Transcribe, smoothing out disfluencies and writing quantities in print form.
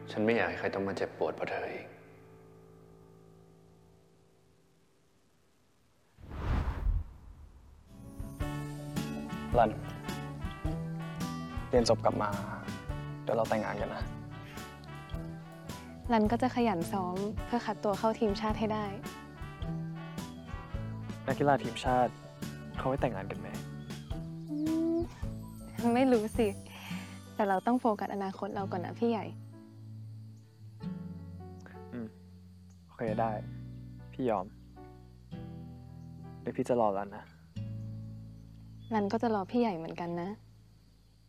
ฉันไม่อยากให้ใครต้องมาเจ็บปวดเพราะเธออีกรันเรียนจบกลับมาเดี๋ยวเราแต่งงานกันนะรันก็จะขยันซ้อมเพื่อคัดตัวเข้าทีมชาติให้ได้นักกีฬาทีมชาติเขาไม่แต่งงานกันไหมไม่รู้สิ แต่เราต้องโฟกัสอนาคตเราก่อนนะพี่ใหญ่โอเคได้พี่ยอมเดี๋ยวพี่จะรอรันนะรันก็จะรอพี่ใหญ่เหมือนกันนะ